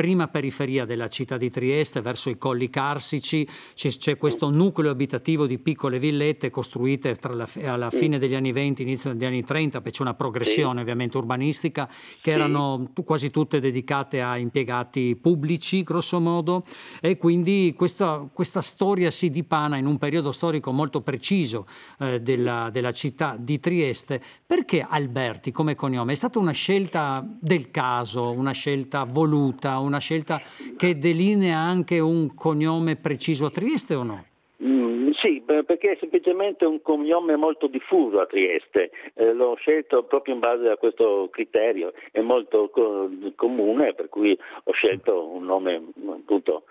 prima periferia della città di Trieste, verso i Colli Carsici. C'è questo nucleo abitativo di piccole villette costruite alla fine degli anni 20, inizio degli anni 30, poi c'è una progressione ovviamente urbanistica, che erano quasi tutte dedicate a impiegati pubblici, grosso modo, e quindi questa storia si dipana in un periodo storico molto preciso della città di Trieste. Perché Alberti come cognome? È stata una scelta del caso, una scelta voluta, una scelta che delinea anche un cognome preciso a Trieste o no? Sì, perché è semplicemente un cognome molto diffuso a Trieste, l'ho scelto proprio in base a questo criterio, è molto comune, per cui ho scelto un nome appunto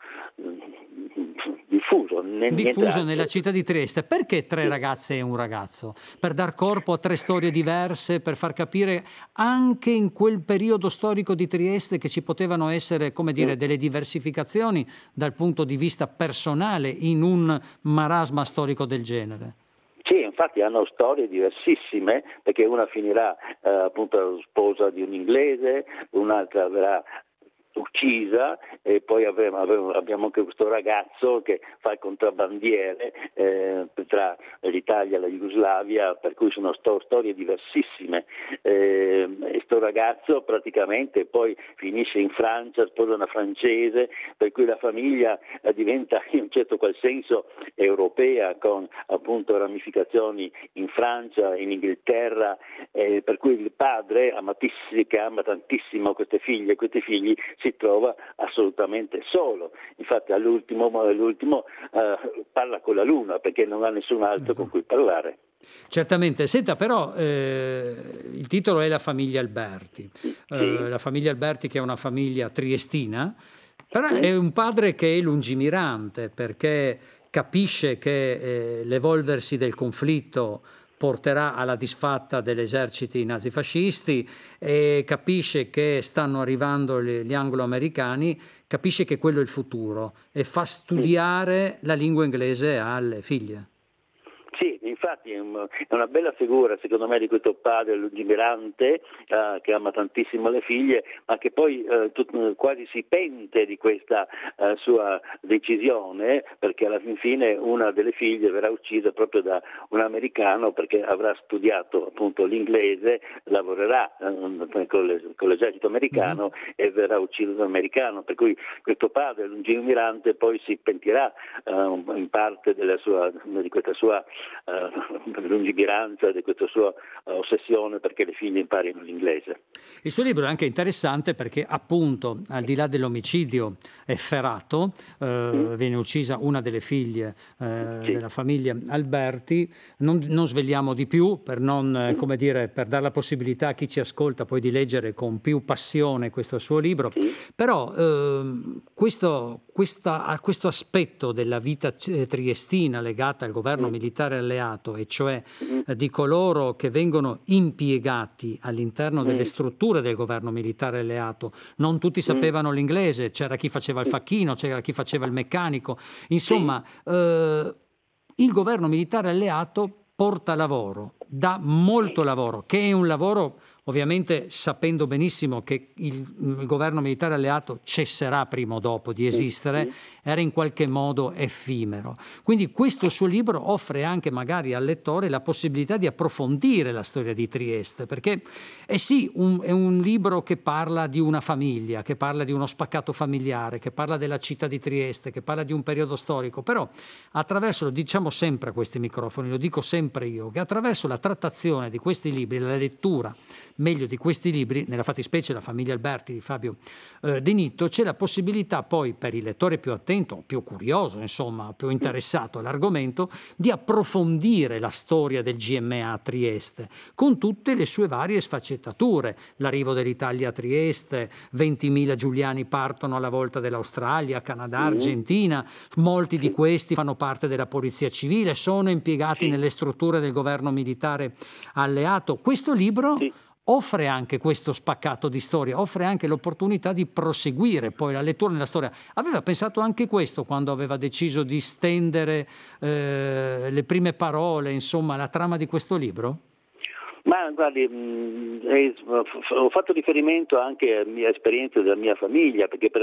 diffuso. Diffuso nella città di Trieste. Perché 3 ragazze e un ragazzo? Per dar corpo a 3 storie diverse, per far capire anche in quel periodo storico di Trieste che ci potevano essere, come dire, delle diversificazioni dal punto di vista personale in un marasma storico del genere. Sì, infatti hanno storie diversissime, perché una finirà appunto sposa di un inglese, un'altra verrà uccisa, e poi abbiamo anche questo ragazzo che fa il contrabbandiere tra l'Italia e la Jugoslavia, per cui sono storie diversissime. Questo ragazzo praticamente poi finisce in Francia, sposa una francese, per cui la famiglia diventa in un certo qual senso europea, con appunto ramificazioni in Francia, in Inghilterra, per cui il padre che ama tantissimo queste figlie e questi figli si trova assolutamente solo. Infatti all'ultimo parla con la luna, perché non ha nessun altro con cui parlare. Certamente. Senta, però il titolo è La famiglia Alberti. La famiglia Alberti, che è una famiglia triestina, però è un padre che è lungimirante, perché capisce che l'evolversi del conflitto porterà alla disfatta degli eserciti nazifascisti, e capisce che stanno arrivando gli anglo-americani, capisce che quello è il futuro e fa studiare la lingua inglese alle figlie. Sì, infatti è una bella figura secondo me di questo padre lungimirante che ama tantissimo le figlie, ma che poi quasi si pente di questa sua decisione, perché alla fine una delle figlie verrà uccisa proprio da un americano, perché avrà studiato appunto l'inglese, lavorerà con l'esercito americano e verrà ucciso da un americano, per cui questo padre lungimirante poi si pentirà in parte di questa sua lungimiranza, di questa sua ossessione perché le figlie imparino l'inglese. Il suo libro è anche interessante perché, appunto, al di là dell'omicidio efferato, viene uccisa una delle figlie della famiglia Alberti. Non sveliamo di più per non, come dire, per dare la possibilità a chi ci ascolta poi di leggere con più passione questo suo libro. Però questo aspetto della vita triestina legata al governo militare alleato, e cioè di coloro che vengono impiegati all'interno delle strutture del governo militare alleato, non tutti sapevano l'inglese, c'era chi faceva il facchino, c'era chi faceva il meccanico, insomma il governo militare alleato porta lavoro, dà molto lavoro, che è un lavoro ovviamente sapendo benissimo che il governo militare alleato cesserà prima o dopo di esistere, era in qualche modo effimero. Quindi questo suo libro offre anche magari al lettore la possibilità di approfondire la storia di Trieste, perché è un libro che parla di una famiglia, che parla di uno spaccato familiare, che parla della città di Trieste, che parla di un periodo storico, però attraverso, lo diciamo sempre a questi microfoni, lo dico sempre io, che attraverso la trattazione di questi libri, la lettura meglio di questi libri, nella fattispecie La famiglia Alberti di Fabio De Nitto, c'è la possibilità poi per il lettore più attento, più curioso, insomma, più interessato all'argomento, di approfondire la storia del GMA a Trieste, con tutte le sue varie sfaccettature. L'arrivo dell'Italia a Trieste, 20.000 giuliani partono alla volta dell'Australia, Canada, Argentina, molti di questi fanno parte della polizia civile, sono impiegati nelle strutture del governo militare alleato. Questo libro offre anche questo spaccato di storia, offre anche l'opportunità di proseguire poi la lettura nella storia. Aveva pensato anche questo quando aveva deciso di stendere le prime parole, insomma, la trama di questo libro? Ma guardi, ho fatto riferimento anche a mie esperienze della mia famiglia, perché per